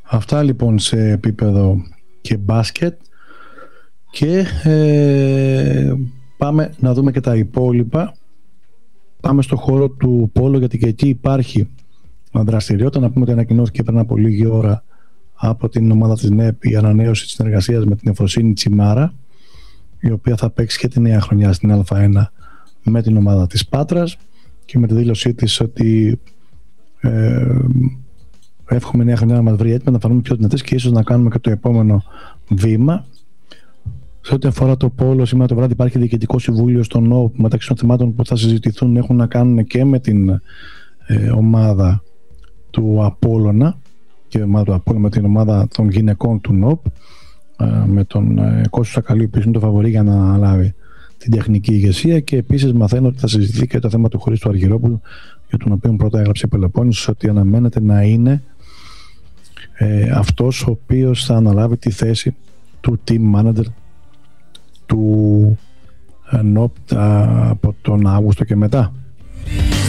Αυτά λοιπόν σε επίπεδο και μπάσκετ. Και πάμε να δούμε και τα υπόλοιπα. Πάμε στο χώρο του πόλο, γιατί και εκεί υπάρχει δραστηριότητα. Να πούμε ότι ανακοινώθηκε πριν από λίγη ώρα από την ομάδα της ΝΕΠ η ανανέωση της συνεργασίας με την Εφροσύνη Τσιμάρα, η οποία θα παίξει και τη νέα χρονιά στην Α1 με την ομάδα της Πάτρας, και με τη δήλωσή της ότι εύχομαι νέα χρονιά να μας βρει έτοιμα, να φανούμε πιο δυνατές και ίσως να κάνουμε και το επόμενο βήμα. Σε ό,τι αφορά το πόλο, σήμερα το βράδυ υπάρχει διοικητικό συμβούλιο στο ΝΟΠ. Μεταξύ των θεμάτων που θα συζητηθούν έχουν να κάνουν και με την ομάδα του Απόλλωνα και με την ομάδα των γυναικών του ΝΟΠ, με τον Κώστο Σακαλή, που είναι το φαβορί για να λάβει την τεχνική ηγεσία. Και επίσης μαθαίνω ότι θα συζητηθεί και το θέμα του Χρήστου Αργυρόπουλου, για τον οποίο πρώτα έγραψε η Πελοπόννησος, ότι αναμένεται να είναι αυτός ο οποίος θα αναλάβει τη θέση του team manager του ΝΟΠ από τον Αύγουστο και μετά.